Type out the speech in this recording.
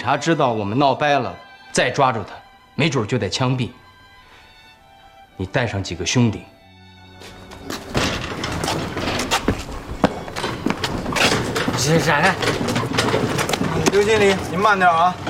察知道我们闹掰了，再抓住他，没准就得枪毙。你带上几个兄弟。 闪开！刘经理，您慢点啊。